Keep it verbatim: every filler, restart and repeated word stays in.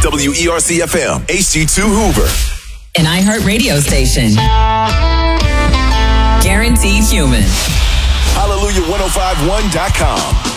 W E R C F M, H D two Hoover. An iHeart radio station. Guaranteed human. Hallelujah ten fifty-one dot com.